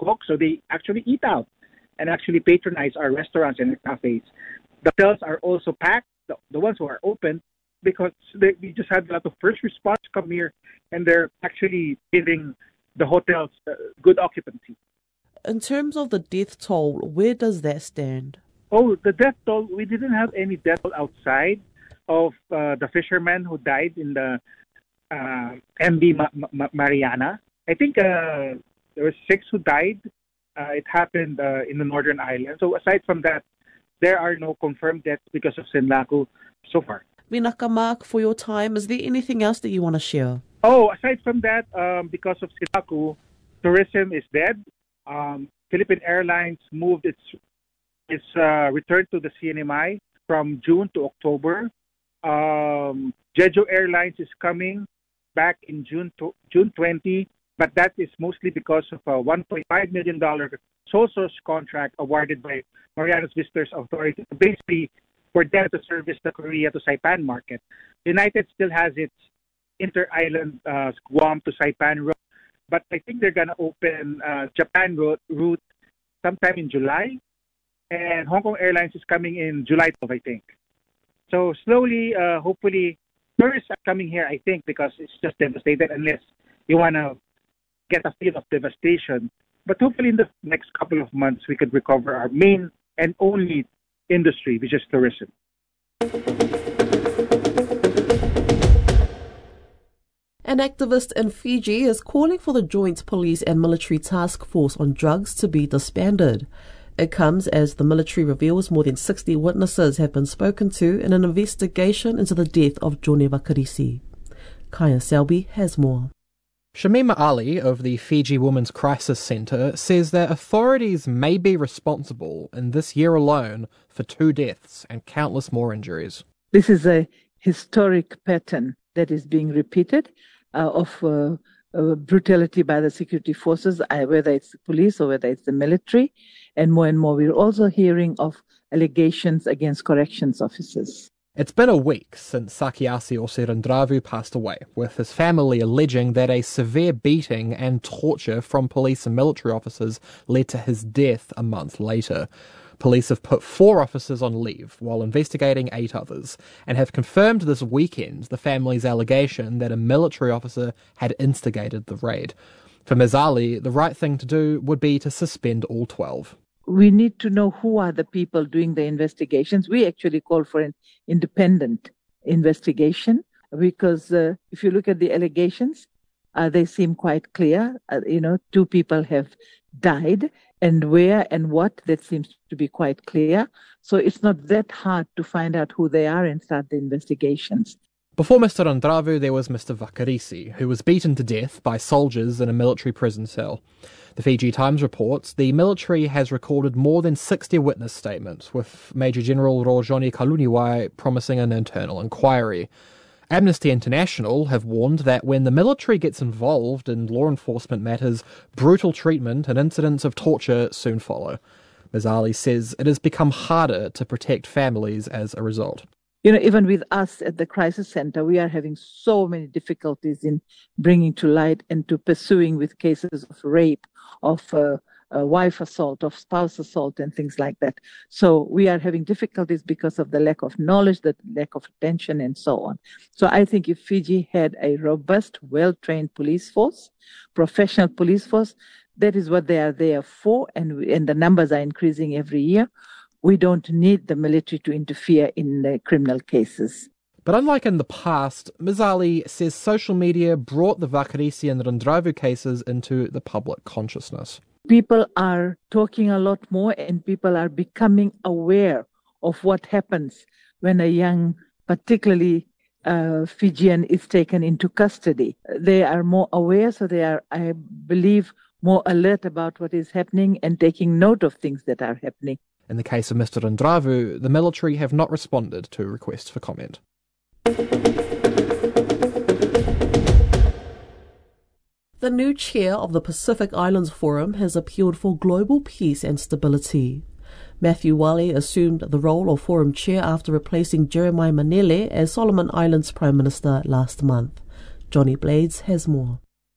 cook, so they actually eat out and actually patronize our restaurants and cafes. The hotels are also packed, the ones who are open, because we just had a lot of first response come here, and they're actually giving the hotels good occupancy. In terms of the death toll, where does that stand? Oh, the death toll, we didn't have any death toll outside of the fisherman who died in the MV Mariana. I think there were 6 who died. It happened in the Northern Island. So aside from that, there are no confirmed deaths because of Sinlaku so far. Vinaka Mark, for your time, is there anything else that you want to share? Oh, aside from that, because of Sinlaku, tourism is dead. Philippine Airlines moved its return to the CNMI from June to October. Jeju Airlines is coming back in June 20, but that is mostly because of a $1.5 million sole source contract awarded by Marianas Visitors Authority, basically for them to service the Korea to Saipan market. United still has its inter-island Guam to Saipan route, but I think they're going to open Japan route sometime in July, and Hong Kong Airlines is coming in July 12, I think. So slowly, hopefully, tourists are coming here, I think, because it's just devastated, unless you want to get a feel of devastation. But hopefully in the next couple of months, we could recover our main and only industry, which is tourism. An activist in Fiji is calling for the Joint Police and Military Task Force on Drugs to be disbanded. It comes as the military reveals more than 60 witnesses have been spoken to in an investigation into the death of Johnny Vakarisi. Kaya Selby has more. Shamima Ali of the Fiji Women's Crisis Centre says that authorities may be responsible in this year alone for 2 deaths and countless more injuries. This is a historic pattern that is being repeated of brutality by the security forces, whether it's the police or whether it's the military. And more, we're also hearing of allegations against corrections officers. It's been a week since Sakiasi Osirandravu passed away, with his family alleging that a severe beating and torture from police and military officers led to his death a month later. Police have put 4 officers on leave while investigating 8 others, and have confirmed this weekend the family's allegation that a military officer had instigated the raid. For Ms. Ali, the right thing to do would be to suspend all 12. We need to know who are the people doing the investigations. We actually call for an independent investigation because if you look at the allegations, they seem quite clear. 2 people have died, and where and what, that seems to be quite clear. So it's not that hard to find out who they are and start the investigations. Before Mr. Randravu, there was Mr. Vakarisi, who was beaten to death by soldiers in a military prison cell. The Fiji Times reports the military has recorded more than 60 witness statements, with Major General Rojoni Kaluniwai promising an internal inquiry. Amnesty International have warned that when the military gets involved in law enforcement matters, brutal treatment and incidents of torture soon follow. Ms. Ali says it has become harder to protect families as a result. Even with us at the crisis center, we are having so many difficulties in bringing to light and to pursuing with cases of rape, of wife assault, of spouse assault, and things like that. So we are having difficulties because of the lack of knowledge, the lack of attention, and so on. So I think if Fiji had a robust, well-trained police force, professional police force, that is what they are there for, and the numbers are increasing every year. We don't need the military to interfere in the criminal cases. But unlike in the past, Ms. Ali says social media brought the Vakarisi and Randravu cases into the public consciousness. People are talking a lot more, and people are becoming aware of what happens when a young, particularly Fijian, is taken into custody. They are more aware, so they are, I believe, more alert about what is happening and taking note of things that are happening. In the case of Mr. Randravu, the military have not responded to requests for comment. The new chair of the Pacific Islands Forum has appealed for global peace and stability. Matthew Wale assumed the role of Forum chair after replacing Jeremiah Manele as Solomon Islands Prime Minister last month. Johnny Blades has more.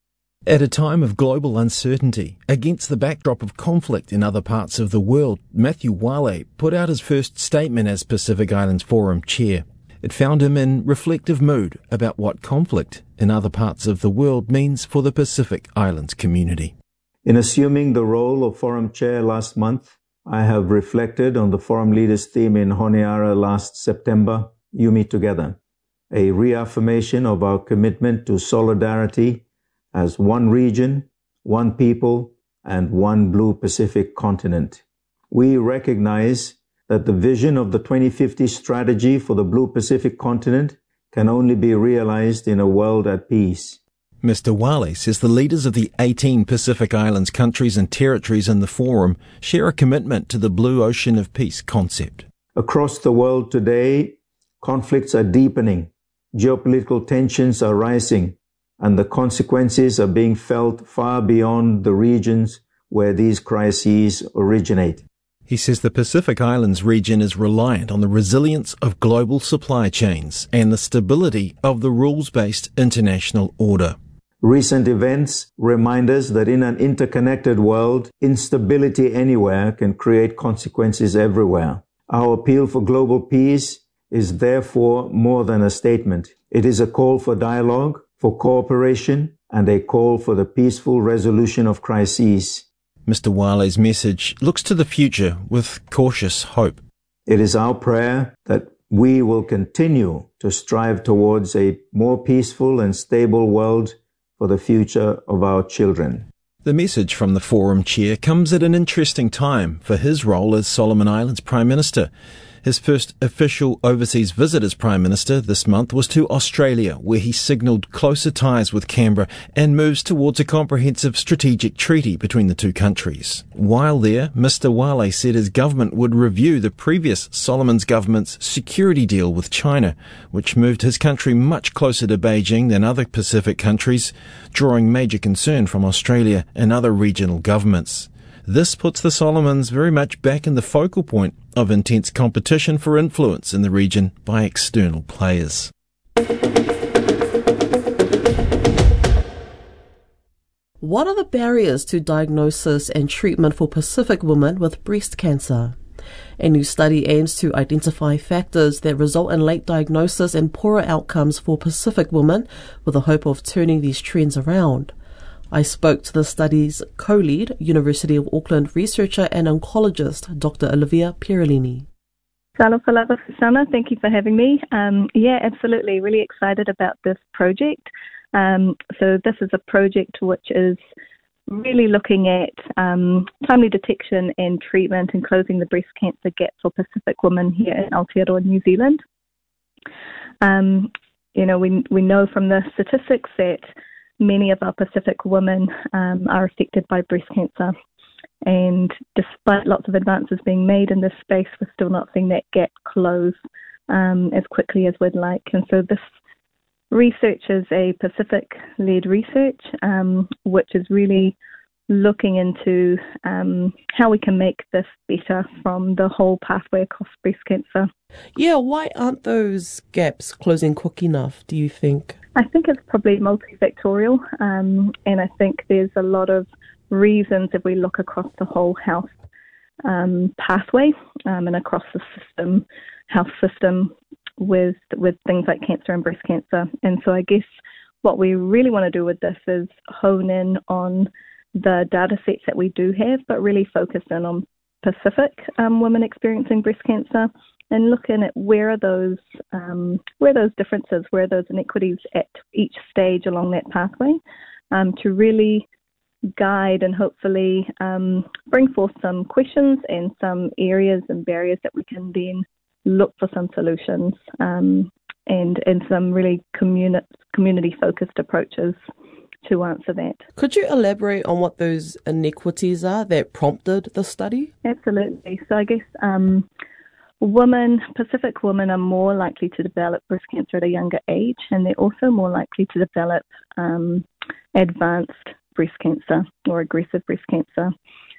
At a time of global uncertainty, against the backdrop of conflict in other parts of the world, Matthew Wale put out his first statement as Pacific Islands Forum chair. It found him in reflective mood about what conflict in other parts of the world means for the Pacific Islands community. In assuming the role of Forum Chair last month, I have reflected on the Forum Leaders theme in Honiara last September, Yumi Together, a reaffirmation of our commitment to solidarity as one region, one people, and one Blue Pacific continent. We recognize that the vision of the 2050 strategy for the Blue Pacific continent can only be realized in a world at peace. Mr. Wale says the leaders of the 18 Pacific Islands countries and territories in the forum share a commitment to the Blue Ocean of Peace concept. Across the world today, conflicts are deepening, geopolitical tensions are rising, and the consequences are being felt far beyond the regions where these crises originate. He says the Pacific Islands region is reliant on the resilience of global supply chains and the stability of the rules-based international order. Recent events remind us that in an interconnected world, instability anywhere can create consequences everywhere. Our appeal for global peace is therefore more than a statement. It is a call for dialogue, for cooperation, and a call for the peaceful resolution of crises. Mr. Wale's message looks to the future with cautious hope. It is our prayer that we will continue to strive towards a more peaceful and stable world for the future of our children. The message from the Forum Chair comes at an interesting time for his role as Solomon Islands Prime Minister. His first official overseas visit as Prime Minister this month was to Australia, where he signalled closer ties with Canberra and moves towards a comprehensive strategic treaty between the two countries. While there, Mr. Wale said his government would review the previous Solomon's government's security deal with China, which moved his country much closer to Beijing than other Pacific countries, drawing major concern from Australia and other regional governments. This puts the Solomons very much back in the focal point of intense competition for influence in the region by external players. What are the barriers to diagnosis and treatment for Pacific women with breast cancer? A new study aims to identify factors that result in late diagnosis and poorer outcomes for Pacific women with the hope of turning these trends around. I spoke to the study's co-lead, University of Auckland researcher and oncologist, Dr. Olivia Pierolini. Salawhalava Susana, thank you for having me. Yeah, absolutely. Really excited about this project. So this is a project which is really looking at timely detection and treatment and closing the breast cancer gap for Pacific women here in Aotearoa, New Zealand. We know from the statistics that many of our Pacific women are affected by breast cancer. And despite lots of advances being made in this space, we're still not seeing that gap close as quickly as we'd like. And so this research is a Pacific-led research, which is really looking into how we can make this better from the whole pathway across breast cancer. Yeah, why aren't those gaps closing quick enough, do you think? I think it's probably multifactorial, and I think there's a lot of reasons if we look across the whole health pathway and across the health system with things like cancer and breast cancer. And so I guess what we really want to do with this is hone in on the data sets that we do have, but really focus in on Pacific women experiencing breast cancer and looking at where are those differences, where are those inequities at each stage along that pathway, to really guide and hopefully bring forth some questions and some areas and barriers that we can then look for some solutions and some really community-focused approaches to answer that. Could you elaborate on what those inequities are that prompted the study? Absolutely. So I guess Pacific women are more likely to develop breast cancer at a younger age, and they're also more likely to develop advanced breast cancer or aggressive breast cancer.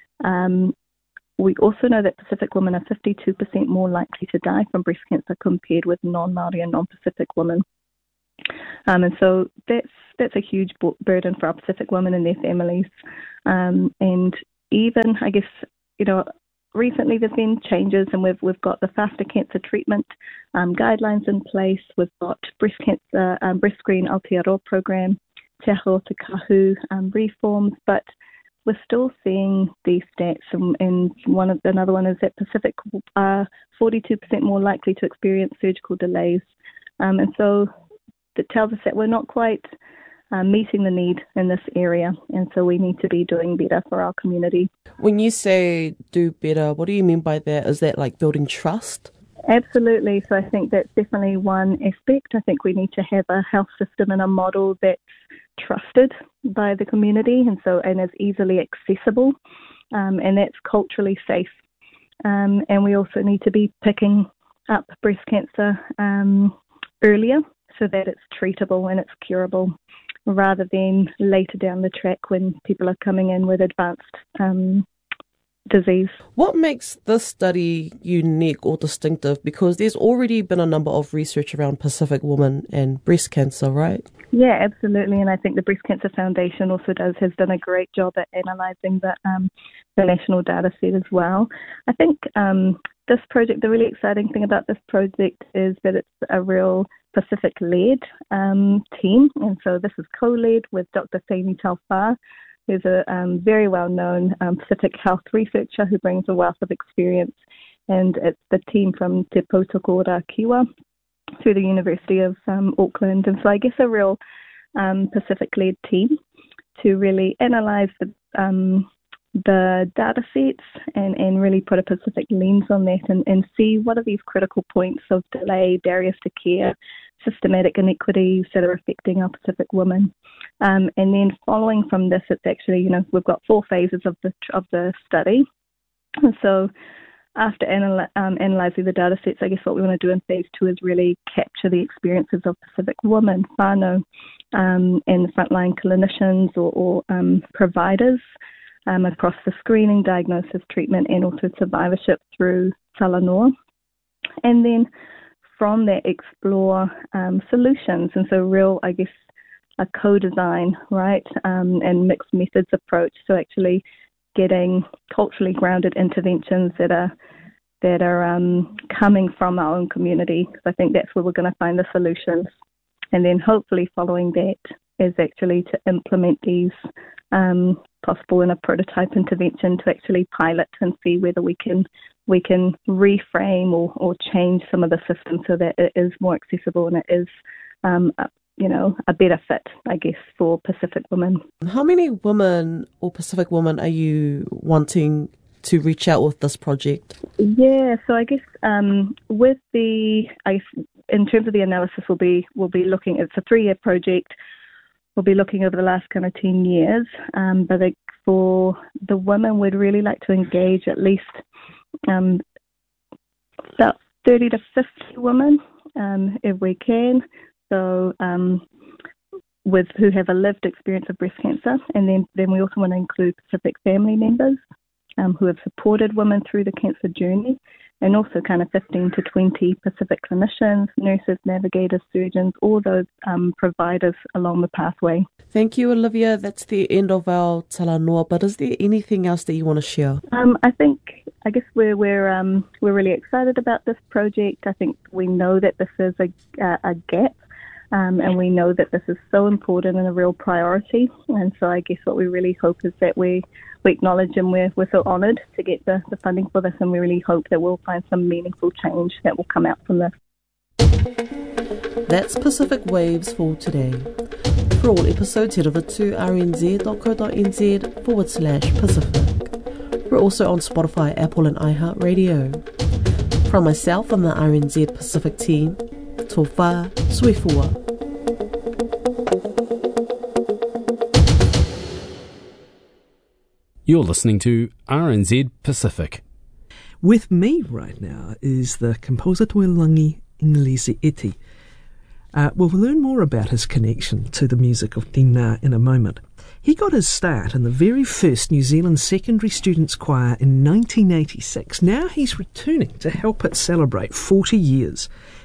We also know that Pacific women are 52% more likely to die from breast cancer compared with non-Māori and non-Pacific women. And so that's a huge burden for our Pacific women and their families. And even, I guess, recently there's been changes, and we've got the faster cancer treatment guidelines in place. We've got breast screen Aotearoa program, Te Aho Te Kahu reforms, but we're still seeing these stats, and another one is that Pacific are 42% more likely to experience surgical delays, and so that tells us that we're not quite meeting the need in this area, and so we need to be doing better for our community. When you say do better, what do you mean by that? Is that like building trust? Absolutely. So I think that's definitely one aspect. I think we need to have a health system and a model that's trusted by the community, and is easily accessible, and that's culturally safe. And we also need to be picking up breast cancer earlier so that it's treatable and it's curable, rather than later down the track when people are coming in with advanced disease. What makes this study unique or distinctive? Because there's already been a number of research around Pacific women and breast cancer, right? Yeah, absolutely. And I think the Breast Cancer Foundation also has done a great job at analysing the national data set as well. I think this project, the really exciting thing about this project is that it's a real Pacific-led team. And so this is co-led with Dr. Taini Tauwha, who's a very well-known Pacific health researcher who brings a wealth of experience. And it's the team from Te Pautokora Kiwa through the University of Auckland. And so I guess a real Pacific-led team to really analyse the data sets and really put a Pacific lens on that and see what are these critical points of delay, barriers to care, systematic inequities that are affecting our Pacific women. And then following from this, it's actually, we've got 4 phases of the study. And so after analysing the data sets, I guess what we want to do in phase 2 is really capture the experiences of Pacific women, whānau, and the frontline clinicians or providers across the screening, diagnosis, treatment, and also survivorship through Talanoa. And then from that, explore solutions. And so real, I guess, a co-design, right, and mixed methods approach. So actually getting culturally grounded interventions that are coming from our own community, because I think that's where we're going to find the solutions. And then hopefully following that is actually to implement these possible in a prototype intervention to actually pilot and see whether we can reframe or change some of the systems so that it is more accessible and it is a better fit, I guess, for Pacific women. How many women or Pacific women are you wanting to reach out with this project? Yeah, so I guess in terms of the analysis, we'll be looking. It's a 3-year project. We'll be looking over the last kind of 10 years. But for the women, we'd really like to engage at least about 30 to 50 women, if we can. So who have a lived experience of breast cancer, and then we also want to include Pacific family members who have supported women through the cancer journey, and also kind of 15 to 20 Pacific clinicians, nurses, navigators, surgeons, all those providers along the pathway. Thank you, Olivia. That's the end of our Talanoa, but is there anything else that you want to share? I guess we're really excited about this project. I think we know that this is a gap, and we know that this is so important and a real priority. And so I guess what we really hope is that we acknowledge, and we're so honoured to get the funding for this, and we really hope that we'll find some meaningful change that will come out from this. That's Pacific Waves for today. For all episodes, head over to rnz.co.nz/Pacific. We're also on Spotify, Apple and iHeartRadio. From myself and the RNZ Pacific team, Tōwha Suifua. You're listening to RNZ Pacific. With me right now is the composer Tuilangi Inglesi Iti. We'll learn more about his connection to the music of Tina in a moment. He got his start in the very first New Zealand secondary students' choir in 1986. Now he's returning to help it celebrate 40 years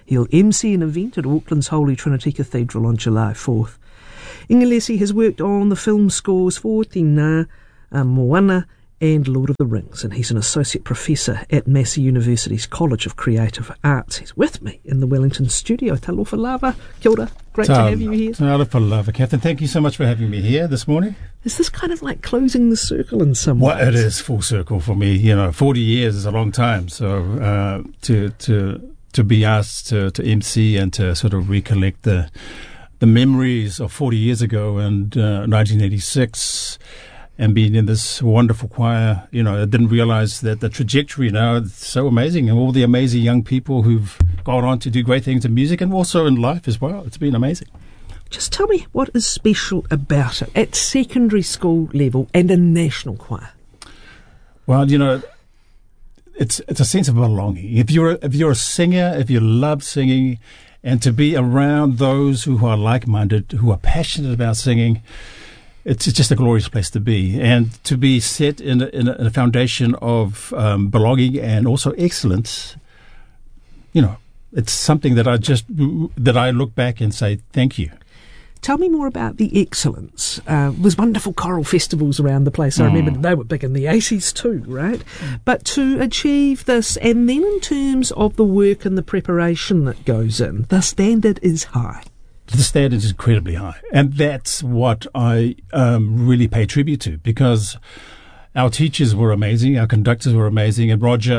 He'll MC an event at Auckland's Holy Trinity Cathedral on July 4th. Inglesi has worked on the film scores for Tina, Moana and Lord of the Rings, and he's an associate professor at Massey University's College of Creative Arts. He's with me in the Wellington studio. Talofa lava, kia ora. Great to have you here. Talofa lava, Catherine. Thank you so much for having me here this morning. Is this kind of like closing the circle in some ways? Well, it is full circle for me. 40 years is a long time, so to be asked to MC and to sort of recollect the memories of 40 years ago and 1986, and being in this wonderful choir, I didn't realize that the trajectory now is so amazing, and all the amazing young people who've gone on to do great things in music and also in life as well. It's been amazing. Just tell me what is special about it at secondary school level and a national choir. Well, it's a sense of belonging. If you're a singer, if you love singing, and to be around those who are like-minded, who are passionate about singing, it's just a glorious place to be. And to be set in a foundation of belonging and also excellence, it's something that I look back and say, thank you. Tell me more about the excellence. There's wonderful choral festivals around the place. I remember they were big in the 80s too, right? But to achieve this, and then in terms of the work and the preparation that goes in, the standard is high. The standard is incredibly high. And that's what I really pay tribute to, because our teachers were amazing, our conductors were amazing, and Roger,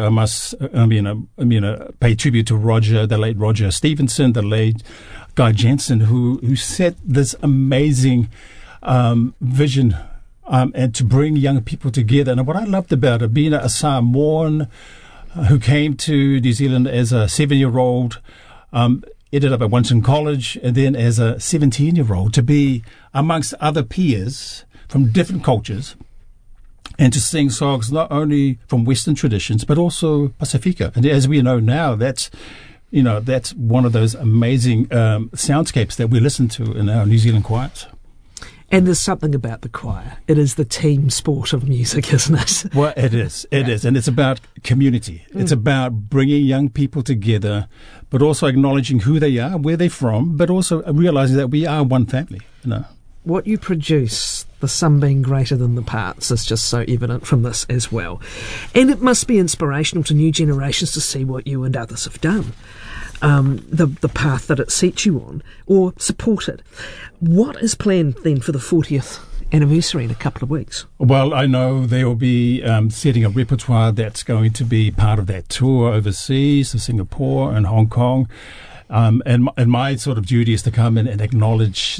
pay tribute to Roger, the late Roger Stevenson, the late Guy Jensen, who set this amazing vision and to bring young people together. And what I loved about it, being a Samoan who came to New Zealand as a 7-year-old, ended up at Wellington College, and then as a 17-year-old, to be amongst other peers from different cultures and to sing songs not only from Western traditions but also Pacifica. And as we know now, that's one of those amazing soundscapes that we listen to in our New Zealand choirs. And there's something about the choir. It is the team sport of music, isn't it? Well, it is. It is. And it's about community. It's about bringing young people together, but also acknowledging who they are, where they're from, but also realizing that we are one family. What you produce, the sum being greater than the parts, is just so evident from this as well. And it must be inspirational to new generations to see what you and others have done. The path that it sets you on, or supported. What is planned then for the 40th anniversary in a couple of weeks? Well, I know they will be setting a repertoire that's going to be part of that tour overseas to Singapore and Hong Kong. And my sort of duty is to come in and acknowledge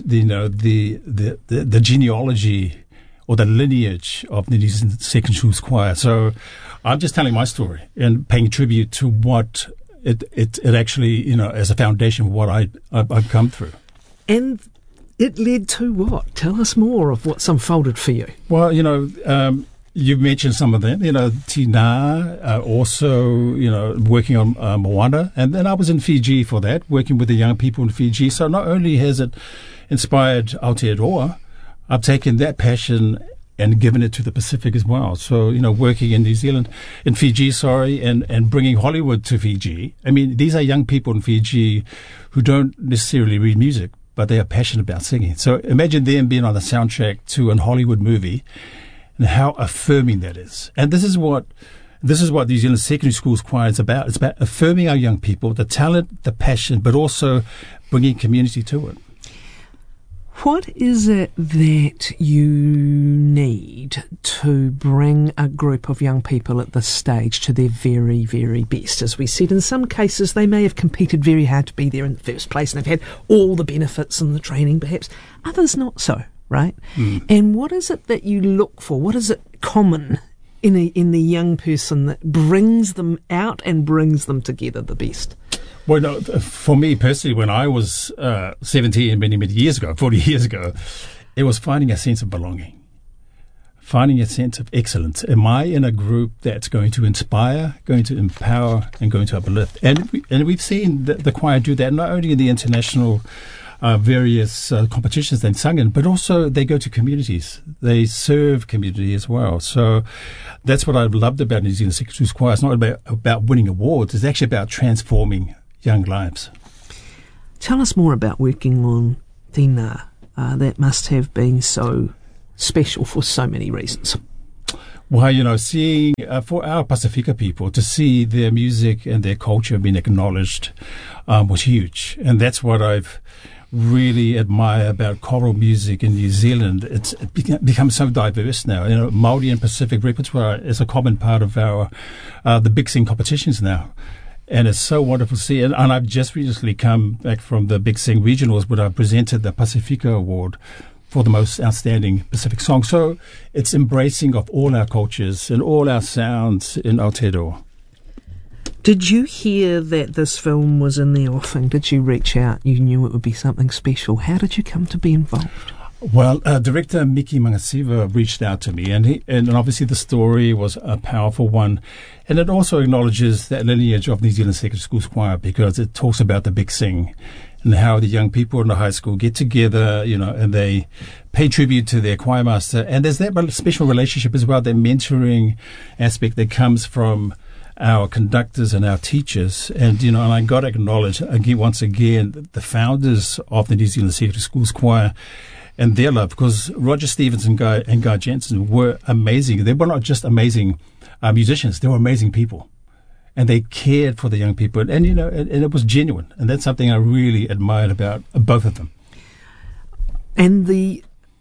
the genealogy or the lineage of the New Zealand Secondary Schools Choir. So I'm just telling my story and paying tribute to what it actually, as a foundation of what I've come through. And it led to what? Tell us more of what's unfolded for you. Well, you mentioned some of them, Tina, also, working on Moana. And then I was in Fiji for that, working with the young people in Fiji. So not only has it inspired Aotearoa, I've taken that passion and given it to the Pacific as well. So, working in Fiji, and bringing Hollywood to Fiji. I mean, these are young people in Fiji who don't necessarily read music, but they are passionate about singing. So imagine them being on the soundtrack to a Hollywood movie and how affirming that is. And this is what New Zealand Secondary Schools Choir is about. It's about affirming our young people, the talent, the passion, but also bringing community to it. What is it that you need to bring a group of young people at this stage to their very, very best? As we said, in some cases they may have competed very hard to be there in the first place and they've had all the benefits and the training perhaps. Others not so, right? And what is it that you look for? What is it common in the young person that brings them out and brings them together the best? Well, no, for me personally, when I was 17 many, many years ago, 40 years ago, it was finding a sense of belonging, finding a sense of excellence. Am I in a group that's going to inspire, going to empower, and going to uplift? And we've seen the choir do that not only in the international various competitions they've sung in, but also they go to communities. They serve community as well. So that's what I've loved about New Zealand Secondary Schools Choir. It's not about winning awards. It's actually about transforming young lives. Tell us more about working on Tina. That must have been so special for so many reasons. Well, seeing, for our Pasifika people, to see their music and their culture being acknowledged was huge. And that's what I've really admire about choral music in New Zealand. It's become so diverse now. Māori and Pacific repertoire is a common part of our the Big Sing competitions now. And it's so wonderful to see. And I've just recently come back from the Big Sing regionals where I presented the Pasifika Award for the most outstanding Pacific song. So it's embracing of all our cultures and all our sounds in Aotearoa. Did you hear that this film was in the offing? Did you reach out? You knew it would be something special. How did you come to be involved? Well, director Miki Mangasiva reached out to me, and obviously the story was a powerful one. And it also acknowledges that lineage of New Zealand Secondary Schools Choir, because it talks about the Big Sing and how the young people in the high school get together, and they pay tribute to their choir master. And there's that special relationship as well, that mentoring aspect that comes from our conductors and our teachers. And, and I got to acknowledge once again the founders of the New Zealand Secondary Schools Choir and their love, because Roger Stevens and Guy Jensen were amazing. They were not just amazing musicians, they were amazing people. And they cared for the young people. And, and it was genuine. And that's something I really admired about both of them. And the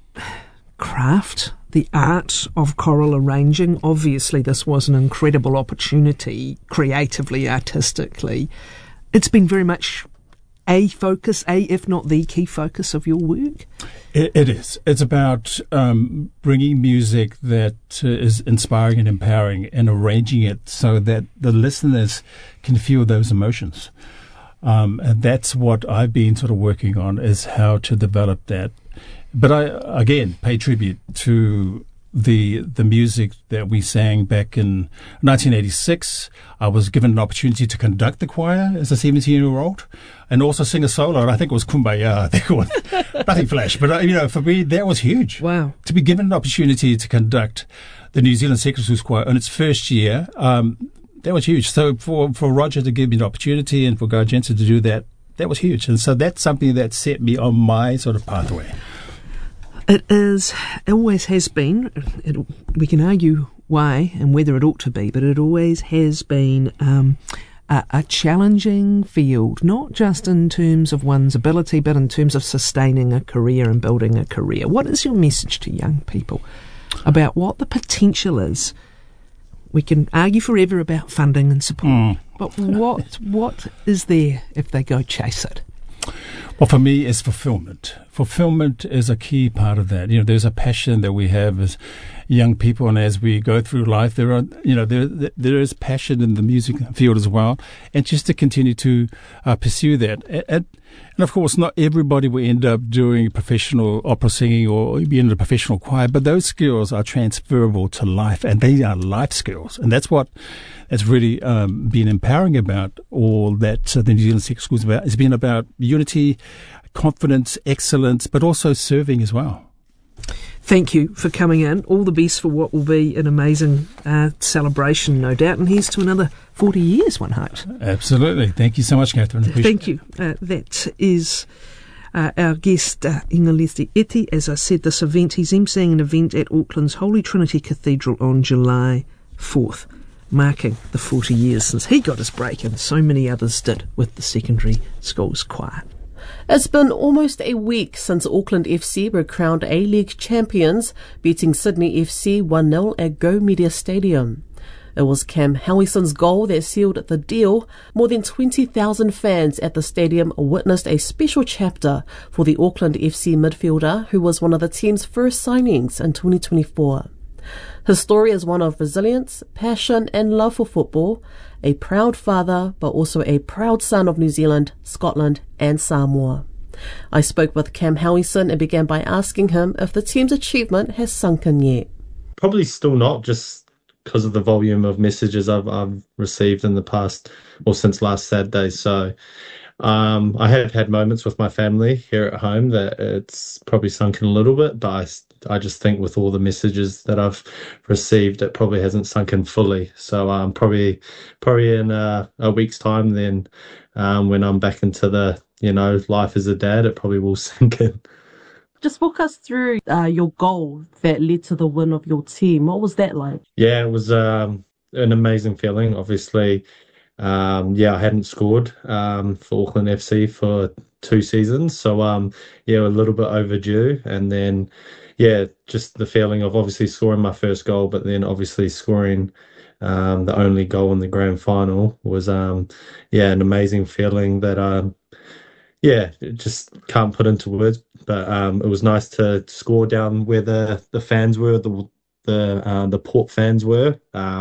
craft, the art of choral arranging, obviously this was an incredible opportunity, creatively, artistically. It's been very much a focus, if not the key focus of your work? It is. It's about bringing music that is inspiring and empowering and arranging it so that the listeners can feel those emotions. And that's what I've been sort of working on, is how to develop that. But I, again, pay tribute to the music that we sang back in 1986. I was given an opportunity to conduct the choir as a 17-year-old and also sing a solo. And I think it was Kumbaya. Nothing flash. But, for me, that was huge. Wow. To be given an opportunity to conduct the New Zealand Secondary Schools Choir in its first year, that was huge. So for Roger to give me the opportunity and for Guy Jensen to do that, that was huge. And so that's something that set me on my sort of pathway. It always has been, we can argue why and whether it ought to be, but it always has been a challenging field, not just in terms of one's ability, but in terms of sustaining a career and building a career. What is your message to young people about what the potential is? We can argue forever about funding and support, but what is there if they go chase it? Well, for me, it's fulfillment. Fulfillment is a key part of that. There's a passion that we have as young people, and as we go through life, there is passion in the music field as well, and just to continue to pursue that. And of course, not everybody will end up doing professional opera singing or be in a professional choir, but those skills are transferable to life, and they are life skills. And that's what has really been empowering about all that the New Zealand Secondary Schools about. It's been about unity, confidence, excellence, but also serving as well. Thank you for coming in. All the best for what will be an amazing celebration, no doubt. And here's to another 40 years, one hopes. Absolutely. Thank you so much, Catherine. Thank you. That is our guest, Ingalesi Iti. As I said, this event, he's emceeing an event at Auckland's Holy Trinity Cathedral on July 4th, marking the 40 years since he got his break, and so many others did with the Secondary Schools Choir. It's been almost a week since Auckland FC were crowned A-League champions, beating Sydney FC 1-0 at Go Media Stadium. It was Cam Howison's goal that sealed the deal. More than 20,000 fans at the stadium witnessed a special chapter for the Auckland FC midfielder, who was one of the team's first signings in 2024. His story is one of resilience, passion and love for football, a proud father, but also a proud son of New Zealand, Scotland and Samoa. I spoke with Cam Howison and began by asking him if the team's achievement has sunk in yet. Probably still not, just because of the volume of messages I've received in the past, or since last Saturday. So I have had moments with my family here at home that it's probably sunken a little bit, but I just think with all the messages that I've received, it probably hasn't sunken fully. So probably in a week's time, then when I'm back into the life as a dad, it probably will sink in. Just walk us through your goal that led to the win of your team. What was that like? Yeah, it was an amazing feeling. Obviously, I hadn't scored for Auckland FC for 2 seasons, so a little bit overdue. And then, just the feeling of obviously scoring my first goal, but then obviously scoring the only goal in the grand final was an amazing feeling that it just can't put into words. But it was nice to score down where the fans were, the Port fans were.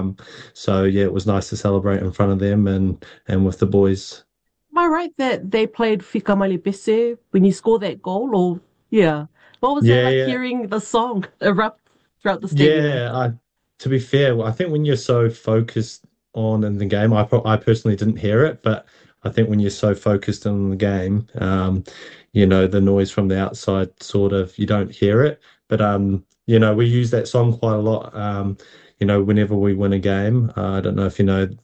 It was nice to celebrate in front of them and with the boys. Am I right that they played Fika Male Pese when you scored that goal? Or what was it like hearing the song erupt throughout the stadium? Yeah, to be fair, I think when you're so focused on in the game, I personally didn't hear it, but I think when you're so focused on the game, the noise from the outside sort of, you don't hear it. But, we use that song quite a lot, whenever we win a game. I don't know if you know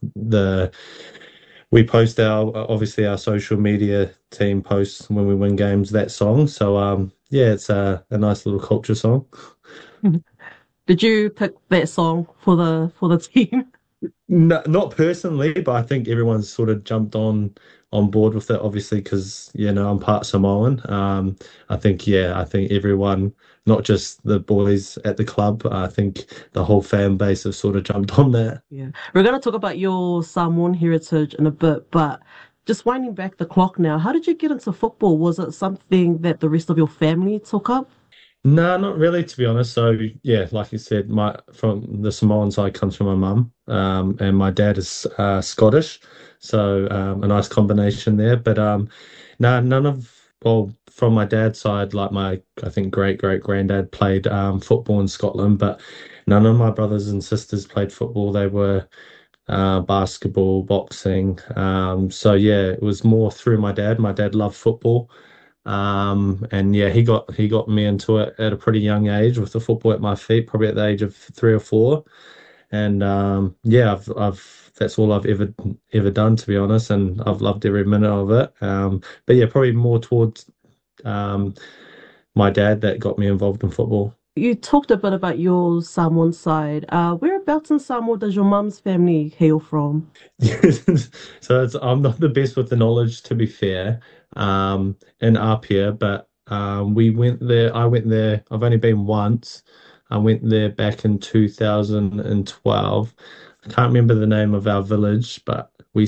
we post our social media team posts when we win games, that song. So, it's a nice little culture song. Did you pick that song for the team? No, not personally, but I think everyone's sort of jumped on board with it, obviously, because I'm part Samoan. I think everyone, not just the boys at the club, I think the whole fan base have sort of jumped on that. Yeah, we're going to talk about your Samoan heritage in a bit, but just winding back the clock now, how did you get into football? Was it something that the rest of your family took up? No, not really, to be honest. So, like you said, from the Samoan side comes from my mum, and my dad is Scottish, so a nice combination there. But from my dad's side, like I think great-great-granddad played football in Scotland, but none of my brothers and sisters played football. They were basketball, boxing. It was more through my dad. My dad loved football. He got me into it at a pretty young age with the football at my feet, probably at the age of 3 or 4. And that's all I've ever done, to be honest, and I've loved every minute of it. Probably more towards my dad that got me involved in football. You talked a bit about your Samoan side. Whereabouts in Samoa does your mum's family hail from? So I'm not the best with the knowledge, to be fair, in Apia, but we went there. I went there. I've only been once. I went there back in 2012. I can't remember the name of our village, but we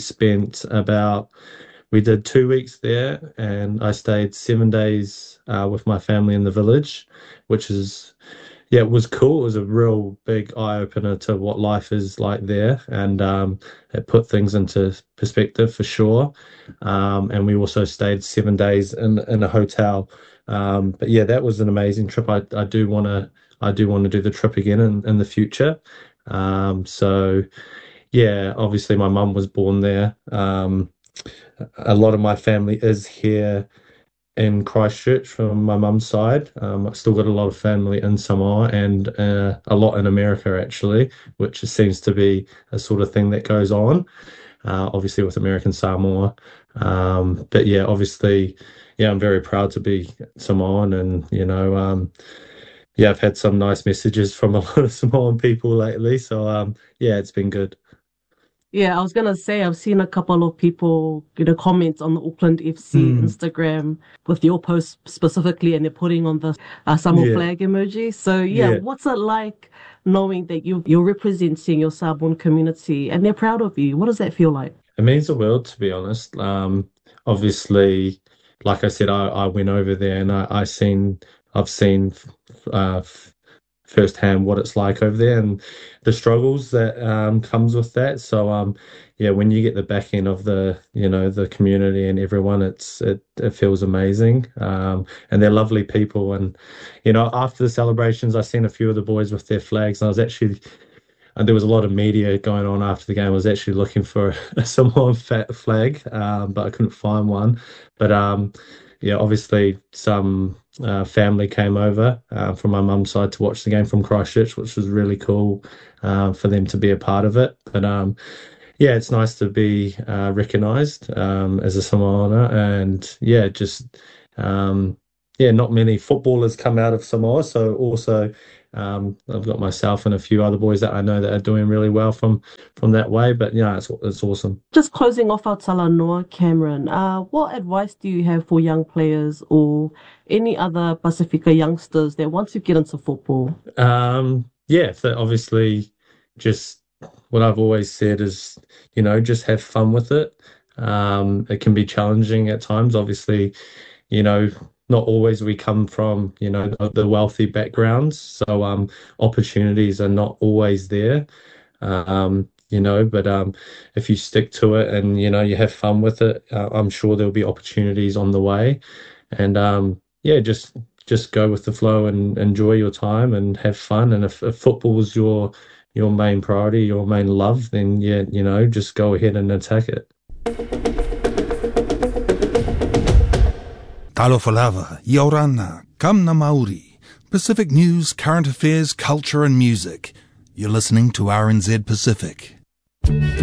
did 2 weeks there, and I stayed 7 days with my family in the village, which is, it was cool. It was a real big eye-opener to what life is like there, and it put things into perspective for sure. And we also stayed 7 days in a hotel. That was an amazing trip. I do want to do the trip again in the future. Obviously my mum was born there. A lot of my family is here in Christchurch from my mum's side. I've still got a lot of family in Samoa and a lot in America, actually, which seems to be a sort of thing that goes on, obviously with American Samoa. Obviously, I'm very proud to be Samoan, and, I've had some nice messages from a lot of Samoan people lately. So, it's been good. Yeah, I was going to say, I've seen a couple of people, comment on the Auckland FC Instagram with your post specifically, and they're putting on the Samoa flag emoji. So, what's it like knowing that you're representing your Samoan community and they're proud of you? What does that feel like? It means the world, to be honest. Obviously, like I said, I went over there and I've seen firsthand what it's like over there and the struggles that comes with that. So when you get the backing of the community and everyone, it feels amazing. And they're lovely people. And after the celebrations, I seen a few of the boys with their flags, and there was a lot of media going on after the game. I was actually looking for a Samoan flag, but I couldn't find one. But yeah, obviously some family came over from my mum's side to watch the game from Christchurch, which was really cool for them to be a part of it. But yeah, it's nice to be recognised as a Samoana, and yeah, just not many footballers come out of Samoa. So also, I've got myself and a few other boys that I know that are doing really well from that way. But yeah, it's awesome. Just closing off our Talanoa, Cameron, what advice do you have for young players or any other Pacifica youngsters that want to get into football? So obviously just what I've always said is, just have fun with it. It can be challenging at times. Obviously, not always we come from, the wealthy backgrounds. So opportunities are not always there, but if you stick to it and, you have fun with it, I'm sure there'll be opportunities on the way. And just go with the flow and enjoy your time and have fun. And if football's your main priority, your main love, then just go ahead and attack it. Talofalava, Yorana, Kamna Maori, Pacific news, current affairs, culture and music. You're listening to RNZ Pacific.